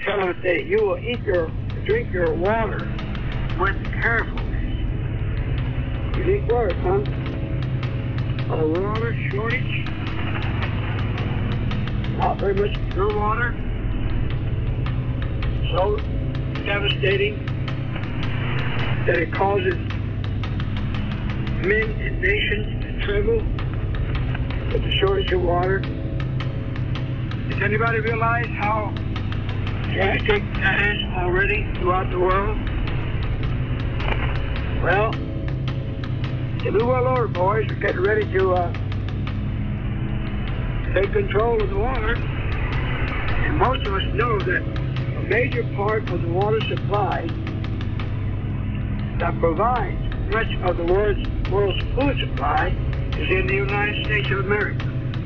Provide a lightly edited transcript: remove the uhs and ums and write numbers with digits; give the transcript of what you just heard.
tell us that you will drink your water with carefulness. Unique word, huh? A water shortage. Not very much pure water. So devastating that it causes men and nations to tremble with the shortage of water. Does anybody realize how drastic that is already throughout the world? Well, the New World Order boys are getting ready to take control of the water. And most of us know that a major part of the water supply that provides much of the world's food supply is in the United States of America.